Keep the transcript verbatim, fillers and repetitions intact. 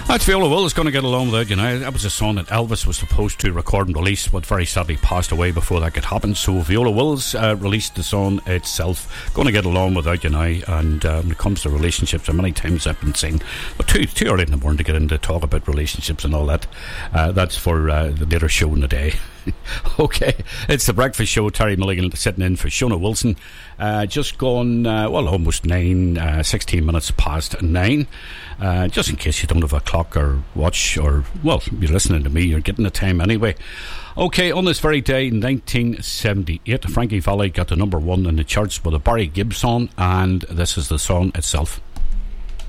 That's Viola Wills going to get along without you now. That was a song that Elvis was supposed to record and release, but very sadly passed away before that could happen. So Viola Wills uh, released the song itself, Going to Get Along Without You Now. And uh, when it comes to relationships, so many times I've been saying, but too, too early in the morning to get into talk about relationships and all that. Uh, that's for uh, the later show in the day. Okay, it's the Breakfast Show. Terry Milligan sitting in for Shona Wilson. Uh, just gone, uh, well, almost nine, uh, sixteen minutes past nine. Uh, just in case you don't have a clock or watch, or, well, you're listening to me, you're getting the time anyway. Okay, on this very day, nineteen seventy-eight, Frankie Valli got the number one in the charts with a Barry Gibb song, and this is the song itself.